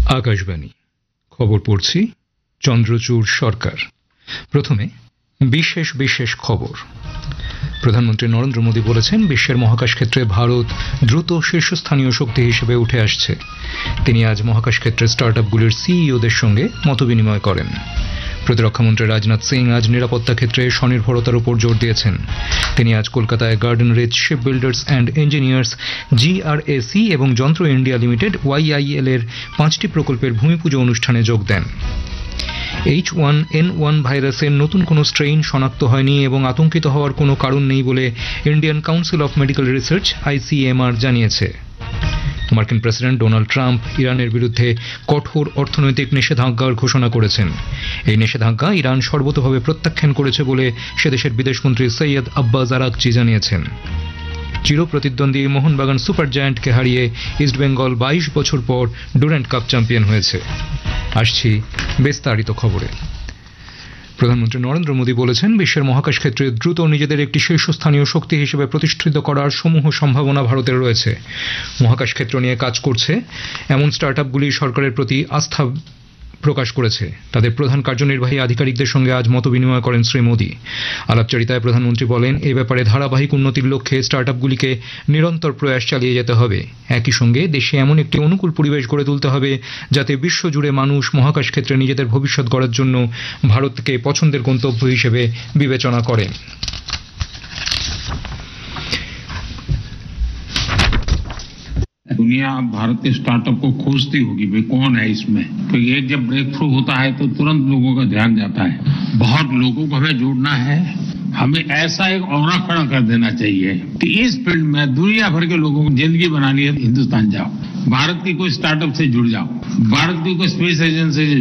আকাশবাণী খবর পড়ছি চন্দ্রচূড় সরকার। প্রথমে বিশেষ বিশেষ খবর। প্রধানমন্ত্রী নরেন্দ্র মোদী বলেছেন, বিশ্বের মহাকাশ ক্ষেত্রে ভারত দ্রুত শীর্ষস্থানীয় শক্তি হিসেবে উঠে আসছে। তিনি আজ মহাকাশ ক্ষেত্রের স্টার্টআপগুলির সিইওদের সঙ্গে মতবিনিময় করেন। প্রতিরক্ষামন্ত্রী রাজনাথ সিং আজ নিরাপত্তা ক্ষেত্রে স্বনির্ভরতার উপর জোর দিয়েছেন। তিনি আজ কলকাতায় garden reach ship builders and engineers GRAC এবং যন্ত্র ইন্ডিয়া লিমিটেড YIL এর 5টি প্রকল্পের ভূমিপুজো অনুষ্ঠানে যোগ দেন। H1N1 ভাইরাসের নতুন কোনো স্ট্রেইন শনাক্ত হয়নি এবং আতঙ্কিত হওয়ার কোনো কারণ নেই বলে Indian council of medical research ICMR জানিয়েছে। মার্কিন প্রেসিডেন্ট ডোনাল্ড ট্রাম্প ইরানের বিরুদ্ধে কঠোর অর্থনৈতিক নিষেধাজ্ঞার ঘোষণা করেছেন। এই নিষেধাজ্ঞা ইরান সর্বতোভাবে প্রত্যাখ্যান করেছে বলে সেদেশের বিদেশমন্ত্রী সৈয়দ আব্বাস আরাকচি জানিয়েছেন। চিরপ্রতিদ্বন্দ্বী মোহনবাগান সুপার জায়ান্টকে হারিয়ে ইস্টবেঙ্গল 22 বছর পর ডুরান্ড কাপ চ্যাম্পিয়ন হয়েছে। আসছি বিস্তারিত খবরে। প্রধানমন্ত্রী নরেন্দ্র মোদী বলেছেন, বিশ্বের মহাকাশ ক্ষেত্রে দ্রুত নিজেদের একটি শীর্ষস্থানীয় শক্তি হিসেবে প্রতিষ্ঠিত করার সমূহ সম্ভাবনা ভারতের রয়েছে। মহাকাশ ক্ষেত্র নিয়ে কাজ করছে এমন স্টার্টআপগুলি সরকারের প্রতি আস্থা প্রকাশ করেছে। তাদের প্রধান কার্যনির্বাহী আধিকারিকদের সঙ্গে আজ মতবিনিময় করেন শ্রী মোদী। আলাপচারিতায় প্রধানমন্ত্রী বলেন, এ ব্যাপারে ধারাবাহিক উন্নতির লক্ষ্যে স্টার্টআপগুলিকে নিরন্তর প্রয়াস চালিয়ে যেতে হবে। একই সঙ্গে দেশে এমন একটি অনুকূল পরিবেশ গড়ে তুলতে হবে যাতে বিশ্বজুড়ে মানুষ মহাকাশ ক্ষেত্রে নিজেদের ভবিষ্যৎ গড়ার জন্য ভারতকে পছন্দের গন্তব্য হিসেবে বিবেচনা করেন। दुनिया भारत के स्टार्टअप को खोजती होगी, भाई कौन है इसमें, क्योंकि एक जब ब्रेक थ्रू होता है तो तुरंत लोगों का ध्यान जाता है। बहुत लोगों को हमें जोड़ना है। हमें ऐसा एक औरा खड़ा कर देना चाहिए कि इस फील्ड में दुनिया भर के लोगों को जिंदगी बनानी है, हिंदुस्तान जाओ, भारत की कोई स्टार्टअप से जुड़ जाओ, भारत की कोई स्पेस एजेंसी से